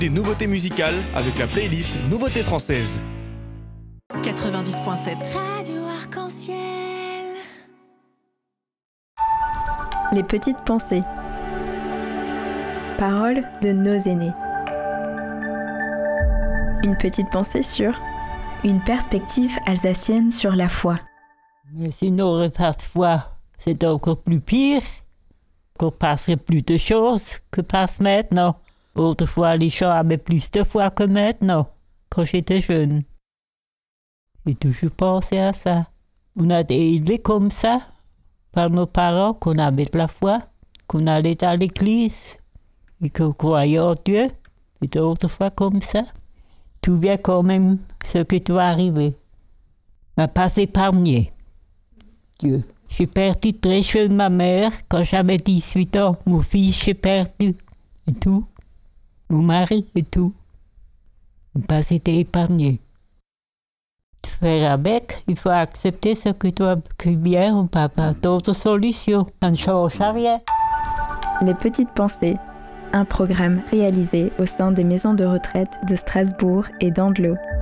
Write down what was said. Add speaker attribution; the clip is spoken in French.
Speaker 1: Des nouveautés musicales avec la playlist Nouveautés françaises.
Speaker 2: 90.7
Speaker 3: Radio Arc-en-Ciel.
Speaker 4: Les petites pensées. Paroles de nos aînés. Une petite pensée sur une perspective alsacienne sur la foi.
Speaker 5: Mais sinon, parfois, c'est encore plus pire, qu'on passerait plus de choses que passe maintenant. Autrefois, les gens avaient plus de foi que maintenant, quand j'étais jeune. J'ai toujours pensé à ça. On a été élevés comme ça, par nos parents, qu'on avait de la foi, qu'on allait à l'église, et qu'on croyait en Dieu. Et autrefois comme ça. Tout vient quand même ce qui doit arriver. M'a pas épargné. Dieu. J'ai perdu très jeune ma mère quand j'avais 18 ans. Mon fils, j'ai perdu. Et tout. Mon mari et tout. M'a pas été épargné. Faire avec, il faut accepter ce que doit bien, on n'a pas d'autres solutions. On ne change rien.
Speaker 4: Les petites pensées. Un programme réalisé au sein des maisons de retraite de Strasbourg et d'Andelot.